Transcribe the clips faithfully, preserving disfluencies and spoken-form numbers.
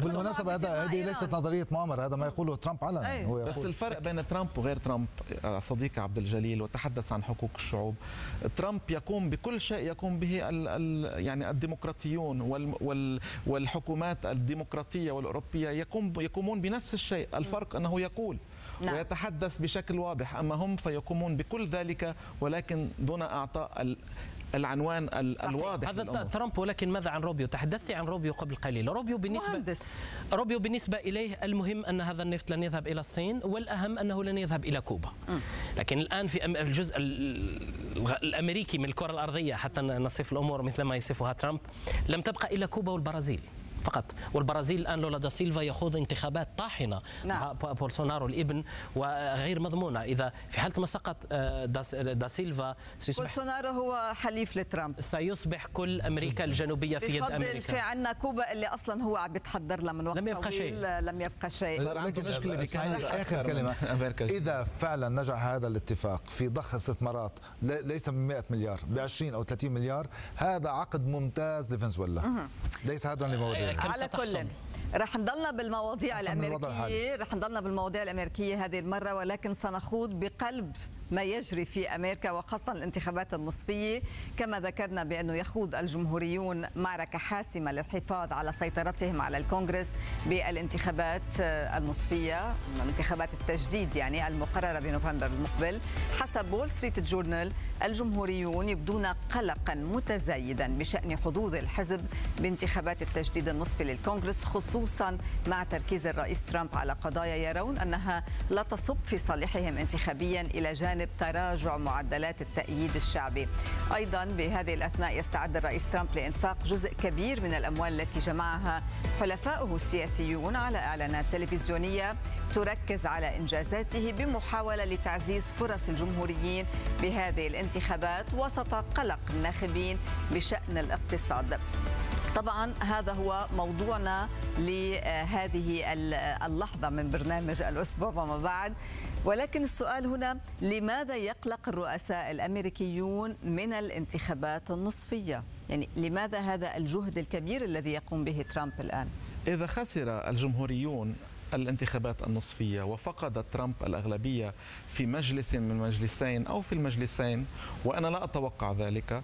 وبالمناسبة هذا هذه ليست نظرية مؤامرة، هذا ما يقوله ترامب علنا. أيه. هو بس الفرق بين ترامب وغير ترامب صديقي عبد الجليل وتحدث عن حقوق الشعوب. ترامب يقوم بكل شيء يقوم به ال ال يعني الديمقراطيون وال وال والحكومات الديمقراطية والأوروبية يقوم يقومون بنفس الشيء، الفرق أنه يقول نعم. ويتحدث بشكل واضح، أما هم فيقومون بكل ذلك ولكن دون إعطاء العنوان الواضح. هذا للأمور. ترامب. ولكن ماذا عن روبيو؟ تحدثت عن روبيو قبل قليل. روبيو بالنسبة مهندس. روبيو بالنسبة إليه المهم أن هذا النفط لن يذهب إلى الصين، والأهم أنه لن يذهب إلى كوبا. م. لكن الآن في الجزء الأمريكي من الكرة الأرضية حتى نصف الأمور مثل ما يصفها ترامب، لم تبقى إلا كوبا والبرازيل فقط. والبرازيل الآن لولا دا سيلفا يخوض انتخابات طاحنة مع بولسونارو الابن وغير مضمونة. إذا في حالة ما سقط دا سيلفا سيصبح بولسونارو هو حليف لترامب، سيصبح كل أمريكا الجنوبية في يد أمريكا. في عندنا كوبا اللي أصلا هو عم بيتحضر لها من وقت لم يبقى طويل شيء. لم يبقى شيء. صار عنده مشكلة آخر كلمة. إذا فعلا نجح هذا الاتفاق في ضخ استثمارات ليس ب مئة مليار ب عشرين أو ثلاثين مليار، هذا عقد ممتاز لفنزويلا، ليس هدرا لمواضيع. على كل رح نضلنا بالمواضيع الأمريكية رح نضلنا بالمواضيع الأمريكية هذه المرة، ولكن سنخوض بقلب ما يجري في أمريكا وخاصة الانتخابات النصفية. كما ذكرنا بأنه يخوض الجمهوريون معركة حاسمة للحفاظ على سيطرتهم على الكونغرس بالانتخابات النصفية، انتخابات التجديد يعني المقررة بنوفمبر المقبل. حسب وول ستريت جورنال الجمهوريون يبدون قلقا متزايدا بشأن حظوظ الحزب بانتخابات التجديد النصفي للكونغرس، خصوصا مع تركيز الرئيس ترامب على قضايا يرون أنها لا تصب في صالحهم انتخابيا إلى جانب تراجع معدلات التأييد الشعبي. أيضا بهذه الأثناء يستعد الرئيس ترامب لإنفاق جزء كبير من الأموال التي جمعها حلفائه السياسيون على إعلانات تلفزيونية تركز على إنجازاته بمحاولة لتعزيز فرص الجمهوريين بهذه الانتخابات وسط قلق الناخبين بشأن الاقتصاد. طبعا هذا هو موضوعنا لهذه اللحظة من برنامج الأسبوع وما بعد، ولكن السؤال هنا: لماذا يقلق الرؤساء الأمريكيون من الانتخابات النصفية؟ يعني لماذا هذا الجهد الكبير الذي يقوم به ترامب الآن؟ إذا خسر الجمهوريون الانتخابات النصفية وفقد ترامب الأغلبية في مجلس من مجلسين أو في المجلسين، وأنا لا أتوقع ذلك،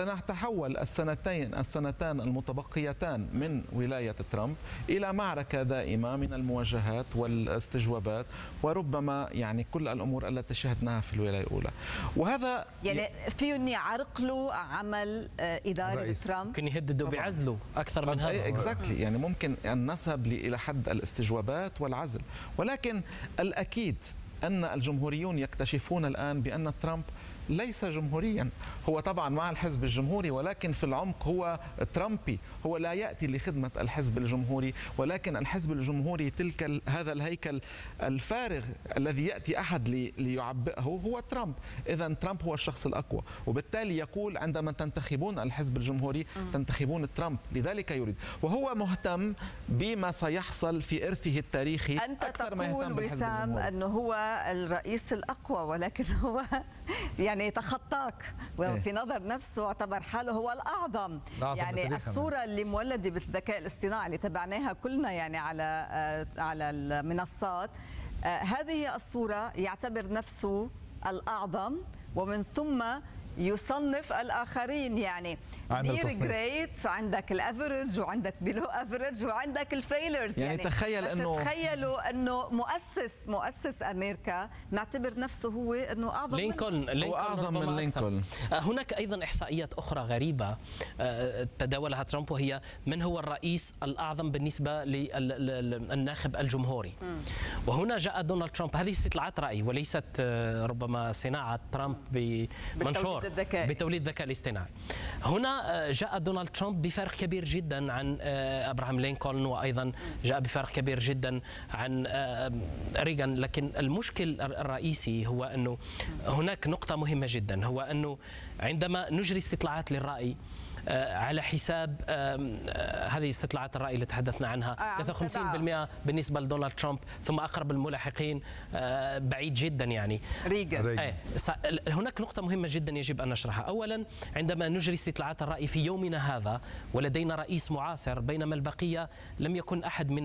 سنتحول السنتين السنتان المتبقيتان من ولاية ترامب إلى معركة دائمة من المواجهات والاستجوابات، وربما يعني كل الأمور التي شهدناها في الولاية الأولى. وهذا يعني فيهم يعرقلوا عمل إدارة ترامب، ممكن يهددوا بعزله أكثر من هذا. exactly. يعني ممكن أن نذهب إلى حد الاستجوابات والعزل، ولكن الأكيد أن الجمهوريون يكتشفون الآن بأن ترامب ليس جمهوريا. هو طبعا مع الحزب الجمهوري ولكن في العمق هو ترامبي، هو لا يأتي لخدمة الحزب الجمهوري، ولكن الحزب الجمهوري تلك هذا الهيكل الفارغ الذي يأتي أحد ليعبئه هو ترامب. إذا ترامب هو الشخص الأقوى، وبالتالي يقول عندما تنتخبون الحزب الجمهوري تنتخبون ترامب، لذلك يريد، وهو مهتم بما سيحصل في إرثه التاريخي. أنت تقول وسام أنه هو الرئيس الأقوى، ولكن هو يعني يعني تخطاك، وفي نظر نفسه اعتبر حاله هو الأعظم. يعني الصورة اللي مولدة بالذكاء الاصطناعي اللي تبعناها كلنا يعني على على المنصات، هذه هي الصورة، يعتبر نفسه الأعظم ومن ثم يصنف الآخرين. يعني نير جريت، عندك الافريج وعندك بيلو افريج وعندك الفيلرز. يعني, يعني تخيل بس انه تخيلوا انه مؤسس مؤسس امريكا معتبر نفسه هو انه اعظم لينكولن. هو اعظم من لينكولن. هناك ايضا احصائيات اخرى غريبه تداولها ترامب، وهي من هو الرئيس الاعظم بالنسبه للناخب الجمهوري. م. وهنا جاء دونالد ترامب، هذه استطلاعات راي وليست ربما صناعه ترامب بمنشور بتوليد الذكاء الاصطناعي. هنا جاء دونالد ترامب بفرق كبير جدا عن ابراهام لينكولن، وايضا جاء بفرق كبير جدا عن ريغان. لكن المشكل الرئيسي هو انه هناك نقطة مهمة جدا، هو انه عندما نجري استطلاعات للرأي على حساب هذه استطلاعات الرأي اللي تحدثنا عنها، ثلاثة وخمسين بالمئة بالنسبة لدونالد ترامب، ثم أقرب الملاحقين بعيد جدا يعني ريغان. هناك نقطة مهمة جدا يجب أن نشرحها. أولا، عندما نجري استطلاعات الرأي في يومنا هذا ولدينا رئيس معاصر، بينما البقية لم يكن أحد من